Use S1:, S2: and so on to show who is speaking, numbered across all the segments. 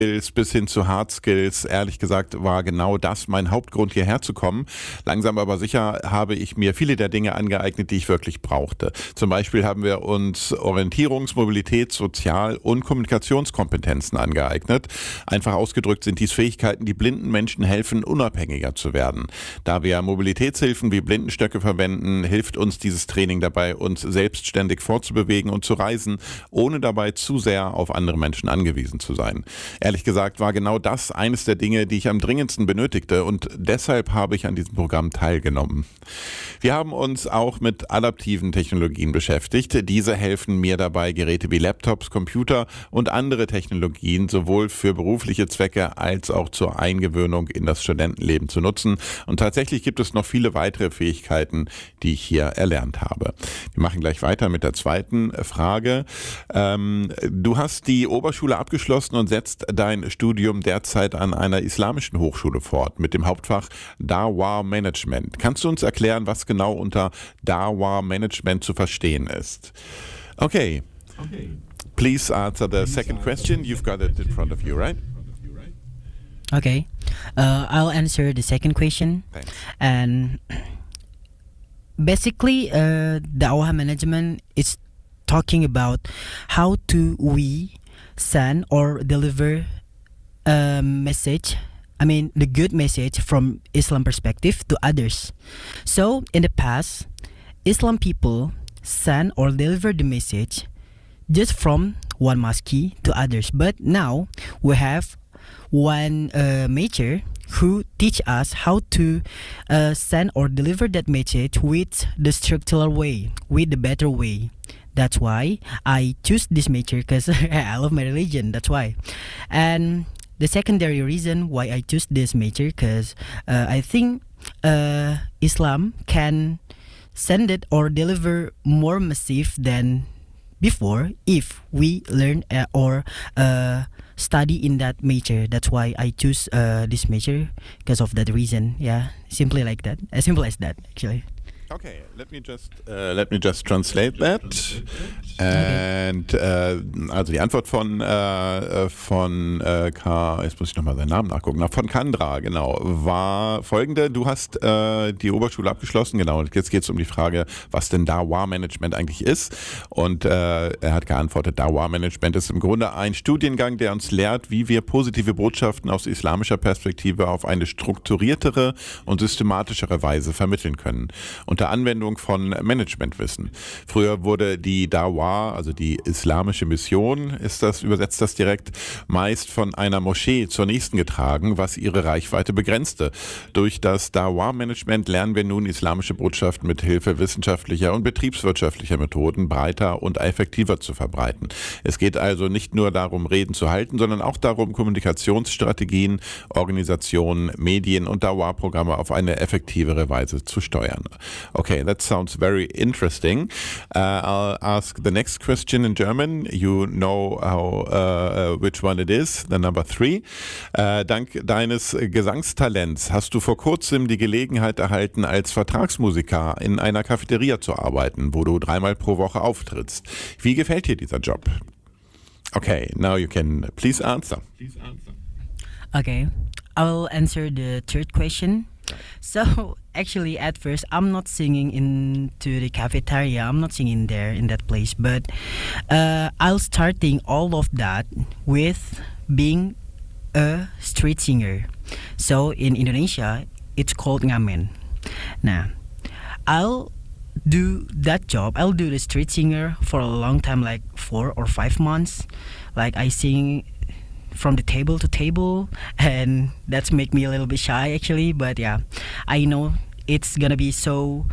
S1: Skills bis hin zu Hard Skills. Ehrlich gesagt war genau das mein Hauptgrund, hierher zu kommen. Langsam aber sicher habe ich mir viele der Dinge angeeignet, die ich wirklich brauchte. Zum Beispiel haben wir uns Orientierungs-, Mobilitäts-, Sozial- und Kommunikationskompetenzen angeeignet. Einfach ausgedrückt sind dies Fähigkeiten, die blinden Menschen helfen, unabhängiger zu werden. Da wir Mobilitätshilfen wie Blindenstöcke verwenden, hilft uns dieses Training dabei, uns selbstständig fortzubewegen und zu reisen, ohne dabei zu sehr auf andere Menschen angewiesen zu sein. Ehrlich gesagt war genau das eines der Dinge, die ich am dringendsten benötigte, und deshalb habe ich an diesem Programm teilgenommen. Wir haben uns auch mit adaptiven Technologien beschäftigt. Diese helfen mir dabei, Geräte wie Laptops, Computer und andere Technologien sowohl für berufliche Zwecke als auch zur Eingewöhnung in das Studentenleben zu nutzen. Und tatsächlich gibt es noch viele weitere Fähigkeiten, die ich hier erlernt habe. Wir machen gleich weiter mit der zweiten Frage. Du hast die Oberschule abgeschlossen und setzt dein Studium derzeit an einer islamischen Hochschule fort mit dem Hauptfach Dawah Management. Kannst du uns erklären, was genau unter Dawah Management zu verstehen ist? Okay. Please answer the second question. You've got it in front of you, right?
S2: Okay, I'll answer the second question.
S1: Thanks.
S2: And basically, Dawah management is talking about how to we send or deliver a message. I mean, the good message from Islam perspective to others. So in the past, Islam people send or deliver the message just from one mosque to others. But now we have one major who teach us how to send or deliver that message with the structural way, with the better way. That's why I choose this major, because I love my religion. That's why. And the secondary reason why I choose this major, because I think Islam can send it or deliver more massive than before if we learn or study in that major. That's why I choose this major, because of that reason. Yeah, simply like that. As simple as that, actually.
S1: Okay, let me just translate that. And also die Antwort von jetzt muss ich nochmal seinen Namen nachgucken, von Kandra, genau, war folgende: Du hast die Oberschule abgeschlossen, genau, und jetzt geht es um die Frage, was denn Dawah Management eigentlich ist. Und er hat geantwortet, Dawah Management ist im Grunde ein Studiengang, der uns lehrt, wie wir positive Botschaften aus islamischer Perspektive auf eine strukturiertere und systematischere Weise vermitteln können. Unter Anwendung von Managementwissen. Früher wurde die Dawah, also die islamische Mission, übersetzt das direkt, meist von einer Moschee zur nächsten getragen, was ihre Reichweite begrenzte. Durch das Dawah-Management lernen wir nun islamische Botschaften mit Hilfe wissenschaftlicher und betriebswirtschaftlicher Methoden breiter und effektiver zu verbreiten. Es geht also nicht nur darum, Reden zu halten, sondern auch darum, Kommunikationsstrategien, Organisationen, Medien und Dawah-Programme auf eine effektivere Weise zu steuern. Okay, that sounds very interesting. I'll ask the next question in German. You know which one it is, the number 3. Dank deines Gesangstalents hast du vor kurzem die Gelegenheit erhalten, als Vertragsmusiker in einer Cafeteria zu arbeiten, wo du 3-mal pro Woche auftrittst. Wie gefällt dir dieser Job? Okay, now you can please answer.
S2: Okay, I will answer the third question. So actually, at first, I'm not singing into the cafeteria. I'm not singing there in that place. But I'll starting all of that with being a street singer. So in Indonesia, it's called ngamen. Now, I'll do that job. I'll do the street singer for a long time, like 4 or 5 months. Like I sing from the table to table, and that's make me a little bit shy actually, but yeah, I know it's gonna be so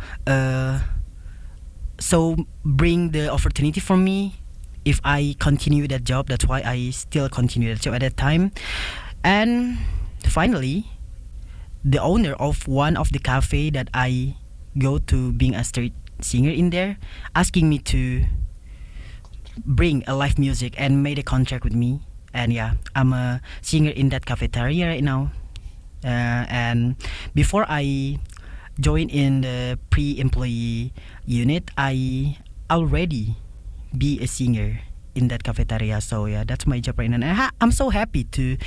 S2: bring the opportunity for me if I continue that job. That's why I still continue that job at that time. And finally, the owner of one of the cafe that I go to being a street singer in there asking me to bring a live music and made a contract with me. And yeah, I'm a singer in that cafeteria right now. And before I joined in the pre-employee unit, I already be a singer in that cafeteria. So yeah, that's my job right now. And I'm so happy to